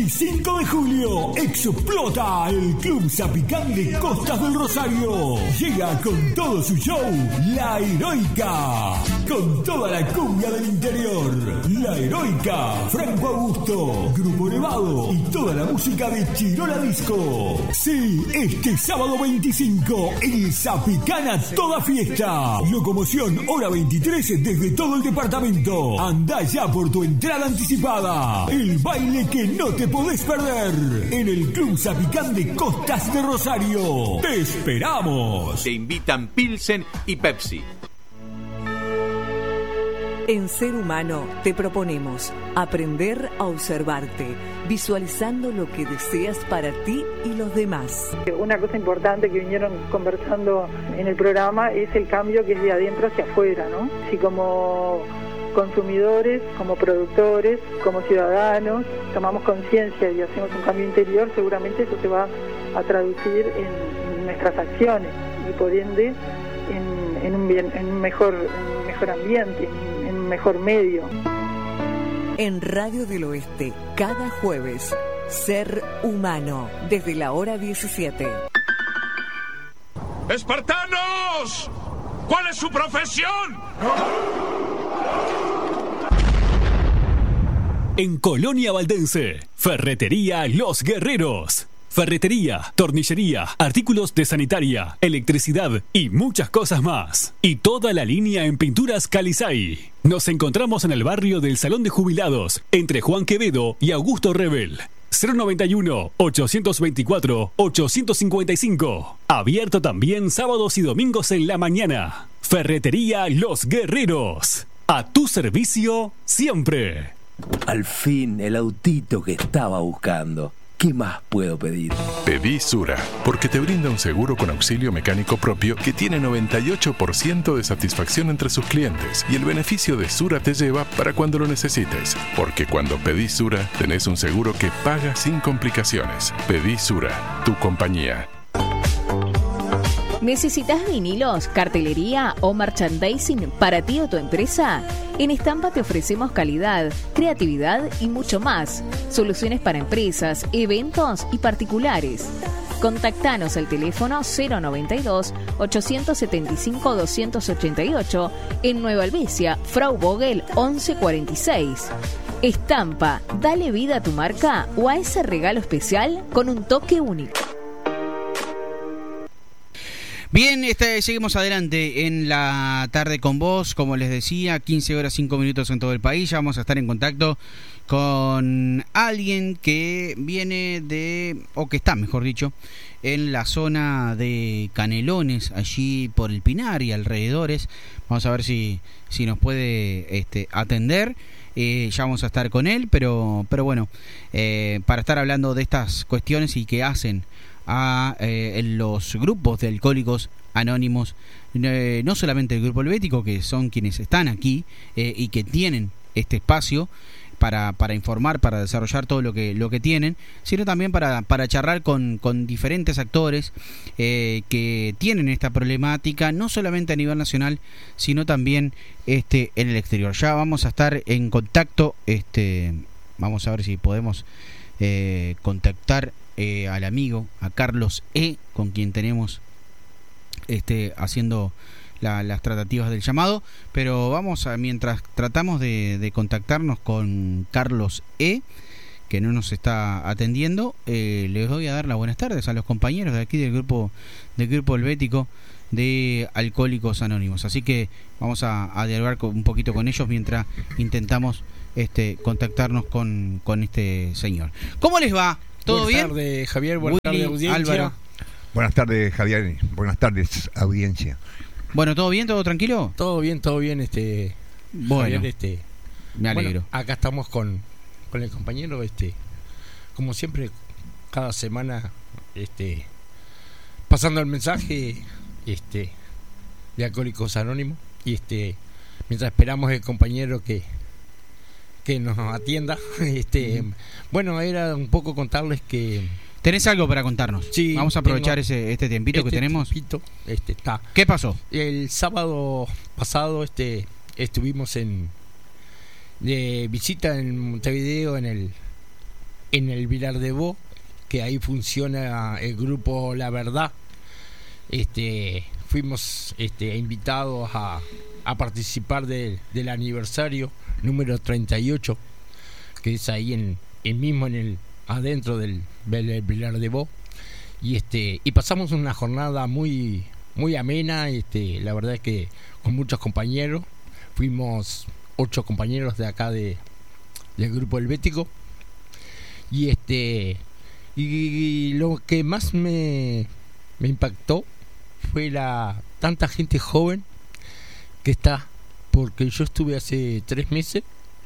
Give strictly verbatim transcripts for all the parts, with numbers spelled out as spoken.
cinco de julio explota el Club Zapicán de Costas del Rosario. Llega con todo su show La Heroica, con toda la cumbia del interior. La Heroica, Franco Augusto, Grupo Nevado y toda la música de Chirola Disco. Sí, este sábado veinticinco el Zapicán a toda fiesta. Locomoción hora veintitrés desde todo el departamento. Andá ya por tu entrada anticipada. El baile que no te podés perder en el Club Zapicán de Costas de Rosario. ¡Te esperamos! Te invitan Pilsen y Pepsi. En Ser Humano te proponemos aprender a observarte, visualizando lo que deseas para ti y los demás. Una cosa importante que vinieron conversando en el programa es el cambio que es de adentro hacia afuera, ¿no? Si como consumidores, como productores, como ciudadanos, tomamos conciencia y hacemos un cambio interior, seguramente eso se va a traducir en, en nuestras acciones y por ende en, en, un, bien, en, un, mejor, en un mejor ambiente, en, en un mejor medio. En Radio del Oeste, cada jueves, Ser Humano, desde la hora diecisiete. ¡Espartanos! ¿Cuál es su profesión? En Colonia Valdense, Ferretería Los Guerreros. Ferretería, tornillería, artículos de sanitaria, electricidad y muchas cosas más. Y toda la línea en pinturas Calizay. Nos encontramos en el barrio del Salón de Jubilados, entre Juan Quevedo y Augusto Rebel. cero noventa y uno, ochocientos veinticuatro, ochocientos cincuenta y cinco. Abierto también sábados y domingos en la mañana. Ferretería Los Guerreros. A tu servicio siempre. Al fin, el autito que estaba buscando. ¿Qué más puedo pedir? Pedí Sura, porque te brinda un seguro con auxilio mecánico propio que tiene noventa y ocho por ciento de satisfacción entre sus clientes. Y el beneficio de Sura te lleva para cuando lo necesites. Porque cuando pedís Sura, tenés un seguro que paga sin complicaciones. Pedí Sura, tu compañía. ¿Necesitas vinilos, cartelería o merchandising para ti o tu empresa? En Estampa te ofrecemos calidad, creatividad y mucho más. Soluciones para empresas, eventos y particulares. Contactanos al teléfono cero noventa y dos, ochocientos setenta y cinco, doscientos ochenta y ocho en Nueva Albesia, Frau Vogel once cuarenta y seis. Estampa, dale vida a tu marca o a ese regalo especial con un toque único. Bien, este, seguimos adelante en la tarde con vos, como les decía, quince horas cinco minutos en todo el país. Ya vamos a estar en contacto con alguien que viene de, o que está, mejor dicho, en la zona de Canelones, allí por el Pinar y alrededores. Vamos a ver si, si nos puede este, atender. Eh, ya vamos a estar con él, pero, pero bueno, eh, para estar hablando de estas cuestiones y que hacen a eh, los grupos de alcohólicos anónimos, eh, no solamente el grupo helvético, que son quienes están aquí eh, y que tienen este espacio para, para informar, para desarrollar todo lo que, lo que tienen, sino también para, para charlar con, con diferentes actores eh, que tienen esta problemática, no solamente a nivel nacional, sino también este, en el exterior. Ya vamos a estar en contacto, este, vamos a ver si podemos eh, contactar Eh, al amigo, a Carlos E., con quien tenemos este, haciendo la, las tratativas del llamado, pero vamos a, mientras tratamos de, de contactarnos con Carlos E., que no nos está atendiendo, eh, les voy a dar las buenas tardes a los compañeros de aquí del grupo del grupo helvético de Alcohólicos Anónimos. Así que vamos a, a dialogar con, un poquito con ellos mientras intentamos este, contactarnos con, con este señor. ¿Cómo les va? ¿Todo bien? Buenas tardes, Javier. Buenas Willy, tardes, audiencia. Álvaro. Buenas tardes, Javier. Buenas tardes, audiencia. Bueno, ¿todo bien? ¿Todo tranquilo? Todo bien, todo bien. Este, bueno, Javier, este, me alegro. Bueno, acá estamos con, con el compañero, este, como siempre, cada semana, este, pasando el mensaje, este, de Alcohólicos Anónimos, y este, mientras esperamos el compañero que que nos atienda, este, uh-huh. Bueno, era un poco contarles que ¿tenés algo para contarnos? Sí, vamos a aprovechar ese este tiempito este que tenemos. Tiempito, este, está. ¿Qué pasó? El sábado pasado, este, estuvimos en de visita en Montevideo en el en el Vilar de Bo, que ahí funciona el grupo La Verdad. Este, fuimos este, invitados a, a participar de, del aniversario número treinta y ocho, que es ahí en, en mismo en el adentro del, del Vilar de Bo, y este y pasamos una jornada muy muy amena. Este, la verdad es que con muchos compañeros, fuimos ocho compañeros de acá de del grupo helvético, y este y, y lo que más me me impactó fue la tanta gente joven que está, porque yo estuve hace tres meses,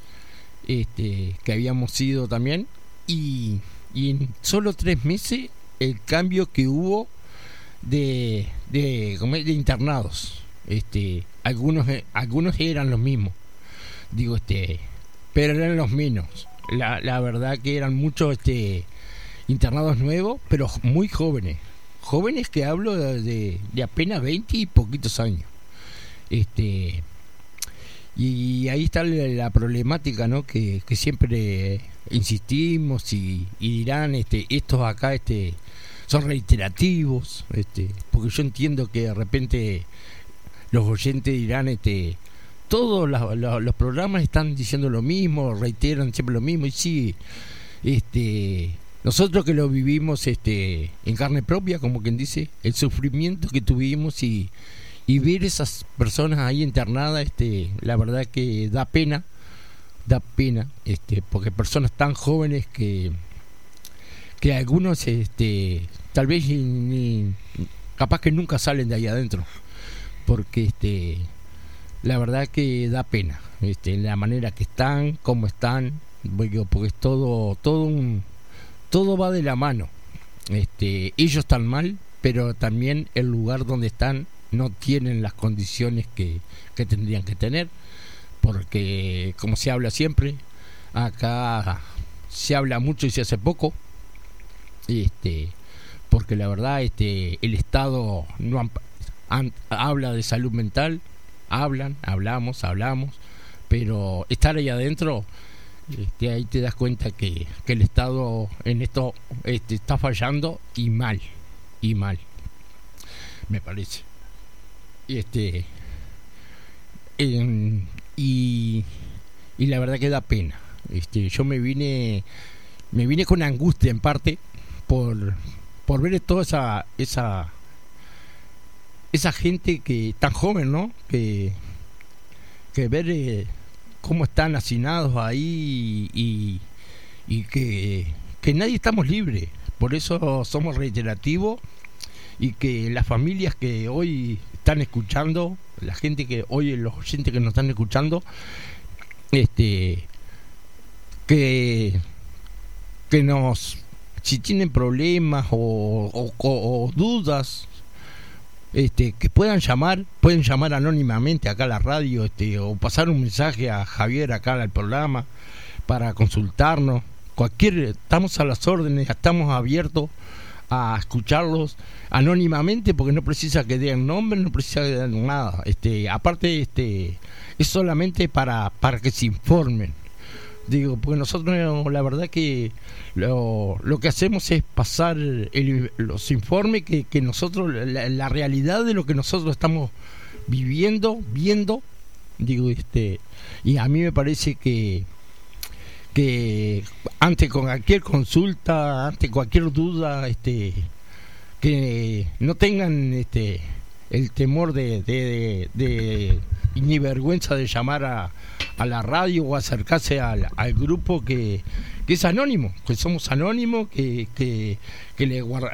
este, que habíamos ido también, y, y en solo tres meses el cambio que hubo de de, de internados. Este, algunos algunos eran los mismos, digo, este, pero eran los menos. La, la verdad que eran muchos este internados nuevos, pero muy jóvenes. Jóvenes que hablo de, de, de apenas veinte y poquitos años. Este, y ahí está la, la problemática, ¿no? Que, que siempre insistimos y, y dirán, este, estos acá este, son reiterativos, este, porque yo entiendo que de repente los oyentes dirán, este, todos los, los, los programas están diciendo lo mismo, reiteran siempre lo mismo, y sí, este... nosotros que lo vivimos este en carne propia, como quien dice, el sufrimiento que tuvimos, y, y ver esas personas ahí internadas, este, la verdad que da pena, da pena, este, porque personas tan jóvenes que que algunos este tal vez ni, ni capaz que nunca salen de ahí adentro, porque este la verdad que da pena, este, la manera que están, cómo están, porque es todo todo un todo va de la mano. Este, ellos están mal, pero también el lugar donde están no tienen las condiciones que, que tendrían que tener, porque como se habla siempre, acá se habla mucho y se hace poco, este, porque la verdad este, el Estado no han, han, habla de salud mental, hablan, hablamos, hablamos, pero estar ahí adentro, Este, ahí te das cuenta que, que el Estado en esto este, está fallando, y mal, y mal, me parece. Y este en, y, y la verdad que da pena. Este, yo me vine me vine con angustia en parte por por ver toda esa esa esa gente que tan joven, ¿no? Que que ver eh, cómo están hacinados ahí, y, y que, que nadie estamos libres. Por eso somos reiterativos, y que las familias que hoy están escuchando, la gente que hoy, los oyentes que nos están escuchando, este que que nos, si tienen problemas o, o, o dudas, Este, que puedan llamar, pueden llamar anónimamente acá a la radio, este, o pasar un mensaje a Javier acá al programa para consultarnos. Cualquier, estamos a las órdenes, estamos abiertos a escucharlos anónimamente, porque no precisa que den nombre, no precisa que den nada. Este, aparte, este, es solamente para para que se informen. Digo, porque nosotros la verdad que lo, lo que hacemos es pasar el, los informes que, que nosotros, la, la realidad de lo que nosotros estamos viviendo, viendo, digo, este, y a mí me parece que que ante cualquier consulta, ante cualquier duda, este, que no tengan este el temor de, de, de, de ni vergüenza de llamar a, a la radio o acercarse al, al grupo que, que es anónimo, que somos anónimos, que, que, que le guarda,